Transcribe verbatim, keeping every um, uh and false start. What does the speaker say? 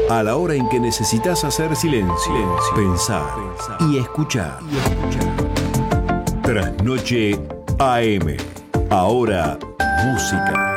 A la hora en que necesitas hacer silencio, silencio, pensar y escuchar. Trasnoche A M. Ahora, música.